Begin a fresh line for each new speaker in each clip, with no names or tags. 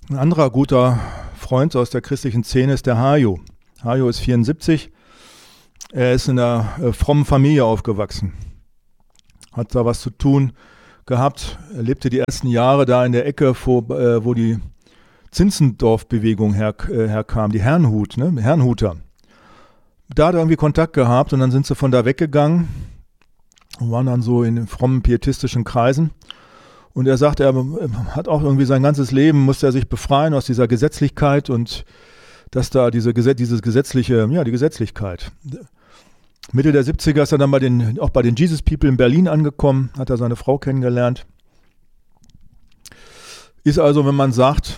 Ein anderer guter Freund aus der christlichen Szene ist der Hajo. Hajo ist 74. Er ist in einer frommen Familie aufgewachsen. Hat da was zu tun gehabt. Er lebte die ersten Jahre da in der Ecke, wo die Zinzendorf-Bewegung herkam, die Herrnhut, ne? Herrnhuter. Da hat er irgendwie Kontakt gehabt und dann sind sie von da weggegangen und waren dann so in den frommen pietistischen Kreisen. Und er sagt, er hat auch irgendwie sein ganzes Leben, musste er sich befreien aus dieser Gesetzlichkeit und dass da die Gesetzlichkeit. Mitte der 70er ist er dann auch bei den Jesus People in Berlin angekommen, hat er seine Frau kennengelernt. Ist also, wenn man sagt,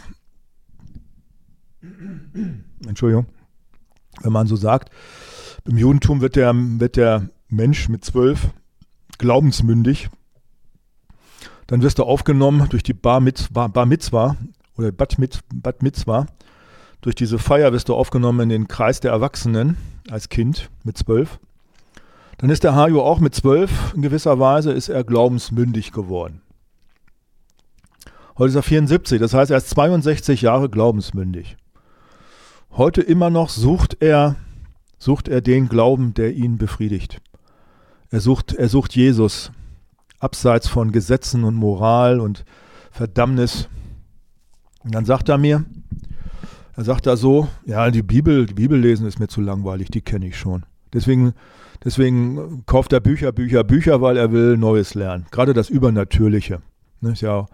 Entschuldigung, wenn man so sagt, im Judentum wird der Mensch mit 12 glaubensmündig. Dann wirst du aufgenommen durch die Bar Mitzwa oder Bat Mitzwa. Durch diese Feier wirst du aufgenommen in den Kreis der Erwachsenen als Kind mit 12. Dann ist der Hajo auch mit 12, in gewisser Weise ist er glaubensmündig geworden. Heute ist er 74, das heißt, er ist 62 Jahre glaubensmündig. Heute immer noch sucht er den Glauben, der ihn befriedigt. Er sucht Jesus, abseits von Gesetzen und Moral und Verdammnis. Und dann sagt er so, ja, die Bibel lesen ist mir zu langweilig, die kenne ich schon. Deswegen kauft er Bücher, weil er will Neues lernen. Gerade das Übernatürliche. Ne, ist ja,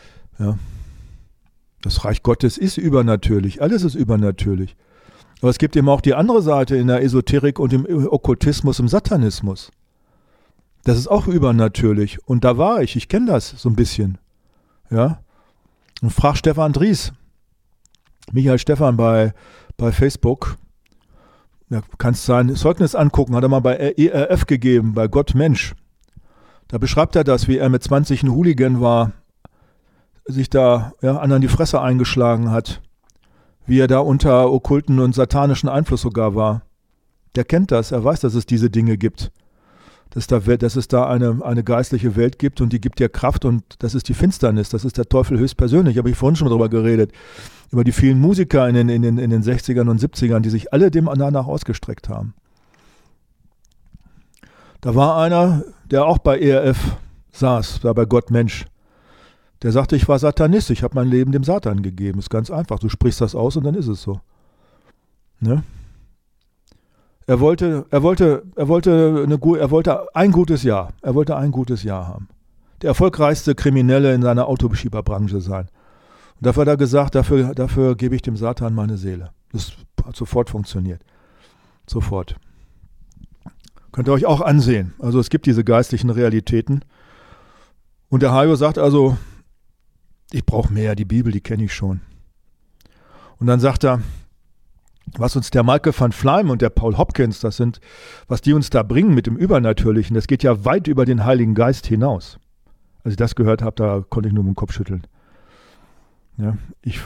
das Reich Gottes ist übernatürlich, alles ist übernatürlich. Aber es gibt eben auch die andere Seite in der Esoterik und im Okkultismus, im Satanismus. Das ist auch übernatürlich. Und da war ich kenne das so ein bisschen. Ja. Und frag Stefan Dries, Michael Stefan bei Facebook. Ja, kannst sein Zeugnis angucken, hat er mal bei ERF gegeben, bei Gott Mensch. Da beschreibt er das, wie er mit 20 ein Hooligan war, sich da anderen die Fresse eingeschlagen hat, wie er da unter okkulten und satanischen Einfluss sogar war. Der kennt das, er weiß, dass es diese Dinge gibt. Dass es da eine geistliche Welt gibt und die gibt dir Kraft und das ist die Finsternis, das ist der Teufel höchstpersönlich. Habe ich vorhin schon drüber geredet, über die vielen Musiker in den 60ern und 70ern, die sich alle dem danach ausgestreckt haben. Da war einer, der auch bei ERF saß, da bei Gott Mensch. Der sagte, ich war Satanist, ich habe mein Leben dem Satan gegeben. Ist ganz einfach, du sprichst das aus und dann ist es so. Ne? Er wollte ein gutes Jahr. Er wollte ein gutes Jahr haben. Der erfolgreichste Kriminelle in seiner Autobeschieberbranche sein. Und dafür hat er gesagt, dafür gebe ich dem Satan meine Seele. Das hat sofort funktioniert. Sofort. Könnt ihr euch auch ansehen. Also es gibt diese geistlichen Realitäten. Und der Hajo sagt also, ich brauche mehr, die Bibel, die kenne ich schon. Und dann sagt er, was uns der Michael van Fleim und der Paul Hopkins, was die uns da bringen mit dem Übernatürlichen, das geht ja weit über den Heiligen Geist hinaus. Als ich das gehört habe, da konnte ich nur mit dem Kopf schütteln. Ja,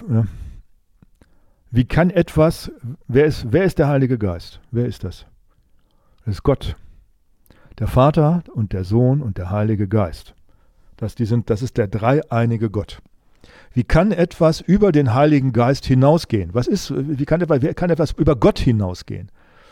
wie kann etwas, wer ist der Heilige Geist? Wer ist das? Das ist Gott. Der Vater und der Sohn und der Heilige Geist. Das ist der dreieinige Gott. Wie kann etwas über den Heiligen Geist hinausgehen? Wie kann etwas über Gott hinausgehen?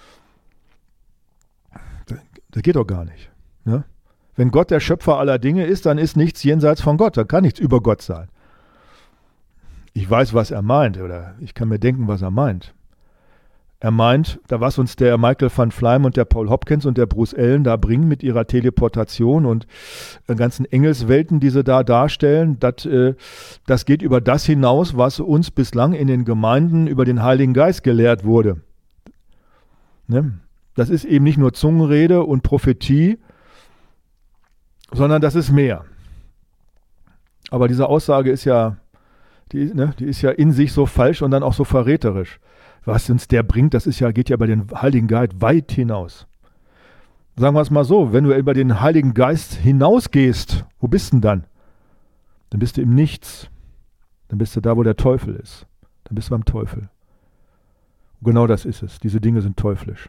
Das geht doch gar nicht. Ne? Wenn Gott der Schöpfer aller Dinge ist, dann ist nichts jenseits von Gott. Dann kann nichts über Gott sein. Ich weiß, was er meint, oder ich kann mir denken, was er meint. Er meint, da was uns der Michael van Fleim und der Paul Hopkins und der Bruce Allen da bringen mit ihrer Teleportation und ganzen Engelswelten, die sie da darstellen, das geht über das hinaus, was uns bislang in den Gemeinden über den Heiligen Geist gelehrt wurde. Ne? Das ist eben nicht nur Zungenrede und Prophetie, sondern das ist mehr. Aber diese Aussage ist die ist ja in sich so falsch und dann auch so verräterisch. Was uns der bringt, geht ja über den Heiligen Geist weit hinaus. Sagen wir es mal so, wenn du über den Heiligen Geist hinausgehst, wo bist du denn dann? Dann bist du im Nichts. Dann bist du da, wo der Teufel ist. Dann bist du beim Teufel. Und genau das ist es. Diese Dinge sind teuflisch.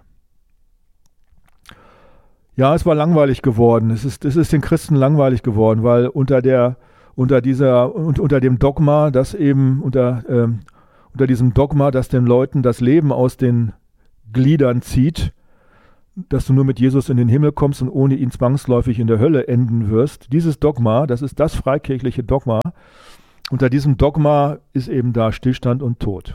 Ja, es war langweilig geworden. Es ist den Christen langweilig geworden, weil unter unter dem Dogma, dass eben unter diesem Dogma, dass den Leuten das Leben aus den Gliedern zieht, dass du nur mit Jesus in den Himmel kommst und ohne ihn zwangsläufig in der Hölle enden wirst. Dieses Dogma, das ist das freikirchliche Dogma. Unter diesem Dogma ist eben da Stillstand und Tod.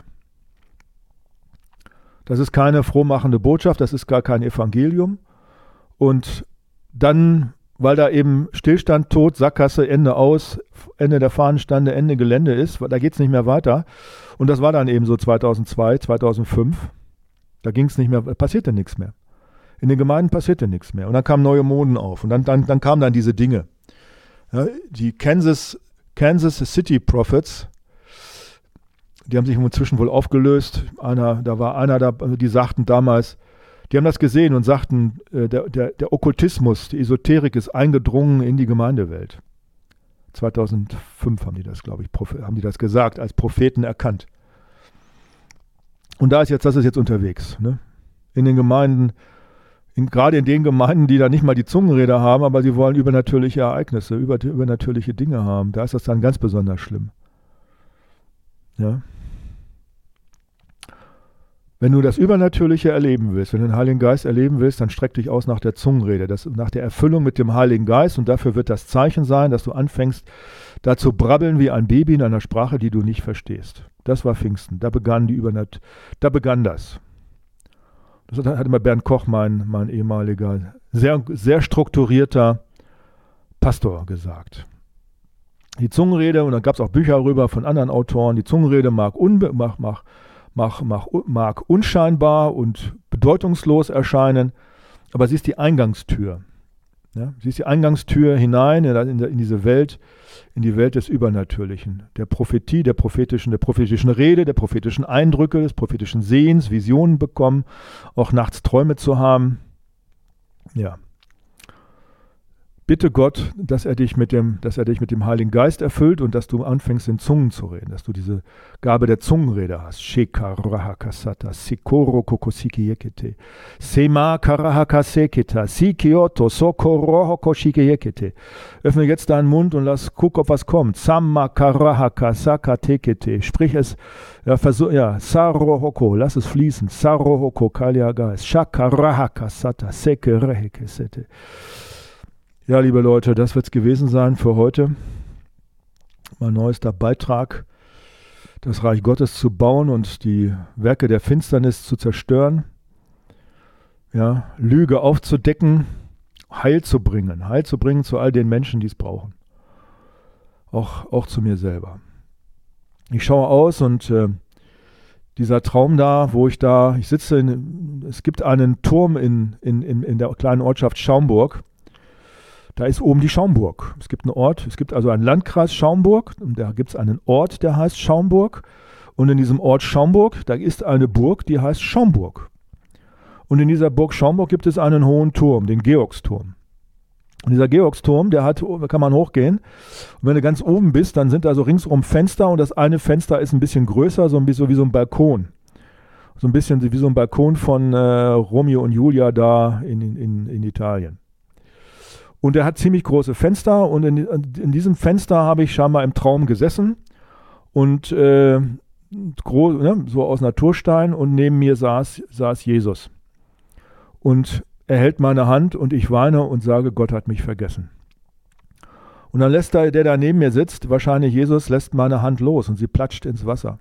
Das ist keine frohmachende Botschaft, das ist gar kein Evangelium. Und dann, weil da eben Stillstand, Tod, Sackgasse, Ende aus, Ende der Fahnenstange, Ende Gelände ist, da geht es nicht mehr weiter. Und das war dann eben so 2002, 2005. Da ging es nicht mehr, passierte nichts mehr. In den Gemeinden passierte nichts mehr. Und dann kamen neue Moden auf. Und dann kamen dann diese Dinge. Ja, die Kansas City Prophets, die haben sich inzwischen wohl aufgelöst. Da war einer, die sagten damals, die haben das gesehen und sagten, der Okkultismus, die Esoterik ist eingedrungen in die Gemeindewelt. 2005 haben die das, glaube ich, haben die das gesagt, als Propheten erkannt. Und das ist jetzt unterwegs. Ne? In den Gemeinden, gerade in den Gemeinden, die da nicht mal die Zungenrede haben, aber sie wollen übernatürliche Ereignisse, übernatürliche Dinge haben. Da ist das dann ganz besonders schlimm. Ja. Wenn du das Übernatürliche erleben willst, wenn du den Heiligen Geist erleben willst, dann streck dich aus nach der Zungenrede, nach der Erfüllung mit dem Heiligen Geist, und dafür wird das Zeichen sein, dass du anfängst, da zu brabbeln wie ein Baby in einer Sprache, die du nicht verstehst. Das war Pfingsten, da begann das. Das hat immer Bernd Koch, mein ehemaliger, sehr, sehr strukturierter Pastor, gesagt. Die Zungenrede, und da gab es auch Bücher darüber von anderen Autoren, die Zungenrede mag unscheinbar und bedeutungslos erscheinen, aber sie ist die Eingangstür. Ja? Sie ist die Eingangstür hinein in diese Welt, in die Welt des Übernatürlichen, der Prophetie, der prophetischen Rede, der prophetischen Eindrücke, des prophetischen Sehens, Visionen bekommen, auch nachts Träume zu haben. Ja. Bitte Gott, dass er dich mit dem Heiligen Geist erfüllt und dass du anfängst, in Zungen zu reden, dass du diese Gabe der Zungenrede hast. Shekarahakasata, Sikoro Kokosikiyekete, Sema Karahakaseketa, Sikioto, Sokorohokoshikiyekete. Öffne jetzt deinen Mund und guck, ob was kommt. Samma Karahakasakatekete. Sprich es, Sarohoko, lass es fließen. Sarohoko, Kaliagas, Shakarahakasata, Sekerehekesete. Ja, liebe Leute, das wird es gewesen sein für heute. Mein neuester Beitrag, das Reich Gottes zu bauen und die Werke der Finsternis zu zerstören. Ja, Lüge aufzudecken, Heil zu bringen zu all den Menschen, die es brauchen. Auch zu mir selber. Ich schaue aus und dieser Traum da, ich sitze, es gibt einen Turm in der kleinen Ortschaft Schaumburg. Da ist oben die Schaumburg. Es gibt also einen Landkreis Schaumburg, und da gibt es einen Ort, der heißt Schaumburg. Und in diesem Ort Schaumburg, da ist eine Burg, die heißt Schaumburg. Und in dieser Burg Schaumburg gibt es einen hohen Turm, den Georgsturm. Und dieser Georgsturm, da kann man hochgehen. Und wenn du ganz oben bist, dann sind da so ringsum Fenster, und das eine Fenster ist ein bisschen größer, so ein bisschen wie so ein Balkon. So ein bisschen wie so ein Balkon von Romeo und Julia da in Italien. Und er hat ziemlich große Fenster, und in diesem Fenster habe ich scheinbar im Traum gesessen und so aus Naturstein, und neben mir saß Jesus. Und er hält meine Hand und ich weine und sage, Gott hat mich vergessen. Und dann lässt der da neben mir sitzt, wahrscheinlich Jesus, lässt meine Hand los und sie platscht ins Wasser.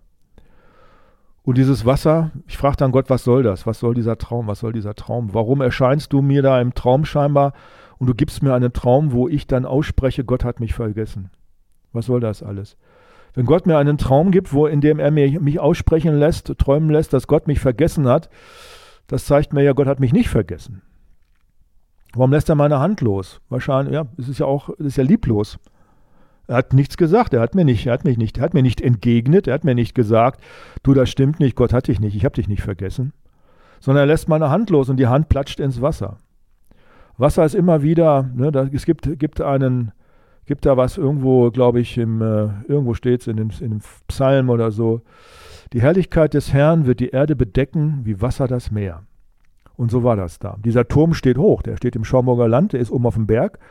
Und dieses Wasser, ich frage dann Gott, was soll das? Was soll dieser Traum? Was soll dieser Traum? Warum erscheinst du mir da im Traum scheinbar? Und du gibst mir einen Traum, wo ich dann ausspreche, Gott hat mich vergessen. Was soll das alles? Wenn Gott mir einen Traum gibt, in dem er mich aussprechen lässt, träumen lässt, dass Gott mich vergessen hat, das zeigt mir ja, Gott hat mich nicht vergessen. Warum lässt er meine Hand los? Wahrscheinlich, ja, es ist ja lieblos. Er hat nichts gesagt, er hat mir nicht entgegnet, er hat mir nicht gesagt, du, das stimmt nicht, Gott hat dich nicht, ich habe dich nicht vergessen. Sondern er lässt meine Hand los und die Hand platscht ins Wasser. Wasser ist immer wieder, es gibt da was irgendwo, glaube ich, irgendwo steht es in dem Psalm oder so. Die Herrlichkeit des Herrn wird die Erde bedecken, wie Wasser das Meer. Und so war das da. Dieser Turm steht hoch, der steht im Schaumburger Land, der ist oben auf dem Berg.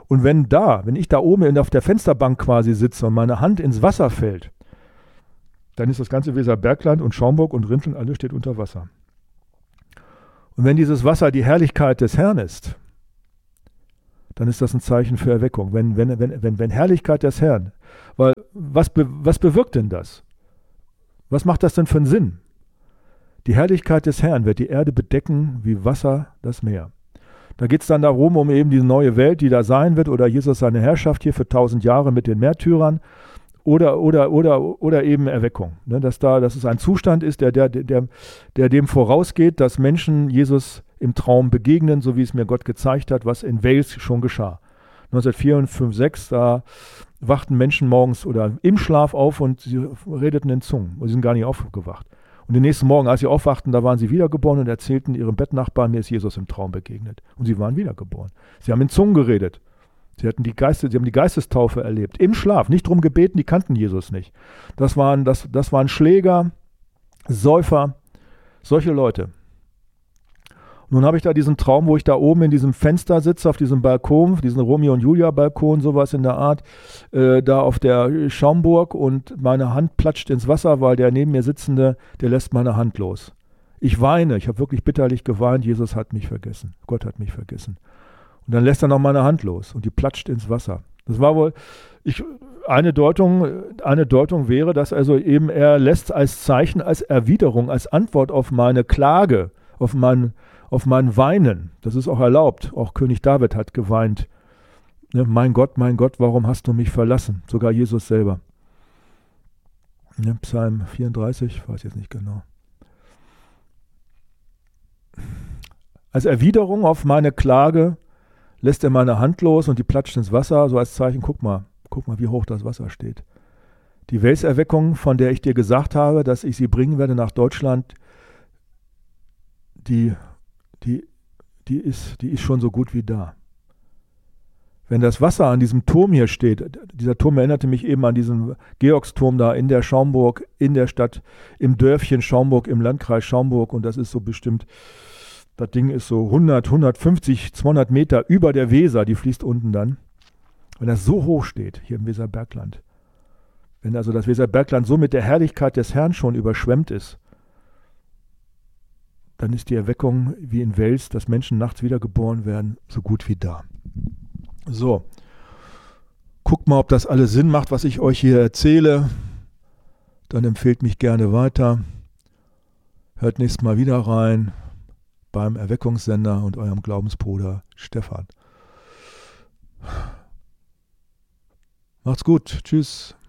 Und wenn ich da oben auf der Fensterbank quasi sitze und meine Hand ins Wasser fällt, dann ist das ganze Weserbergland und Schaumburg und Rinteln, alles steht unter Wasser. Und wenn dieses Wasser die Herrlichkeit des Herrn ist, dann ist das ein Zeichen für Erweckung. Wenn Herrlichkeit des Herrn, weil was bewirkt denn das? Was macht das denn für einen Sinn? Die Herrlichkeit des Herrn wird die Erde bedecken wie Wasser das Meer. Da geht es dann darum, um eben diese neue Welt, die da sein wird, oder Jesus seine Herrschaft hier für 1000 Jahre mit den Märtyrern, oder eben Erweckung. Ne, dass es ein Zustand ist, der dem vorausgeht, dass Menschen Jesus im Traum begegnen, so wie es mir Gott gezeigt hat, was in Wales schon geschah. 1954, da wachten Menschen morgens oder im Schlaf auf und sie redeten in Zungen. Und sie sind gar nicht aufgewacht. Und den nächsten Morgen, als sie aufwachten, da waren sie wiedergeboren und erzählten ihrem Bettnachbarn, mir ist Jesus im Traum begegnet. Und sie waren wiedergeboren. Sie haben in Zungen geredet. Sie haben die Geistestaufe erlebt. Im Schlaf, nicht drum gebeten, die kannten Jesus nicht. Das waren Schläger, Säufer, solche Leute. Nun habe ich da diesen Traum, wo ich da oben in diesem Fenster sitze, auf diesem Balkon, diesen Romeo und Julia Balkon, sowas in der Art, da auf der Schaumburg, und meine Hand platscht ins Wasser, weil der neben mir Sitzende, der lässt meine Hand los. Ich weine, ich habe wirklich bitterlich geweint, Jesus hat mich vergessen, Gott hat mich vergessen. Und dann lässt er noch meine Hand los und die platscht ins Wasser. Das war wohl, eine Deutung wäre, dass also eben er lässt als Zeichen, als Erwiderung, als Antwort auf meine Klage, auf mein Weinen, das ist auch erlaubt, auch König David hat geweint. Ne, mein Gott, warum hast du mich verlassen? Sogar Jesus selber. Ne, Psalm 34, ich weiß jetzt nicht genau. Als Erwiderung auf meine Klage lässt er meine Hand los und die platscht ins Wasser, so als Zeichen, guck mal, wie hoch das Wasser steht. Die Welserweckung, von der ich dir gesagt habe, dass ich sie bringen werde nach Deutschland, die ist schon so gut wie da. Wenn das Wasser an diesem Turm hier steht, dieser Turm erinnerte mich eben an diesen Georgsturm da in der Schaumburg, in der Stadt, im Dörfchen Schaumburg, im Landkreis Schaumburg, und das ist so bestimmt, das Ding ist so 100, 150, 200 Meter über der Weser, die fließt unten dann. Wenn das so hoch steht, hier im Weserbergland, wenn also das Weserbergland so mit der Herrlichkeit des Herrn schon überschwemmt ist, dann ist die Erweckung wie in Wels, dass Menschen nachts wiedergeboren werden, so gut wie da. So, guckt mal, ob das alles Sinn macht, was ich euch hier erzähle. Dann empfehlt mich gerne weiter. Hört nächstes Mal wieder rein beim Erweckungssender und eurem Glaubensbruder Stefan. Macht's gut. Tschüss.